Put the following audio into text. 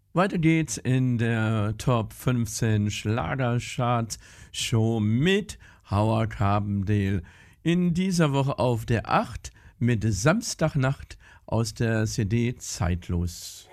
Weiter geht's in der Top 15 Schlagercharts Show mit Howard Carpendale. In dieser Woche auf der 8 mit Samstagnacht aus der CD Zeitlos.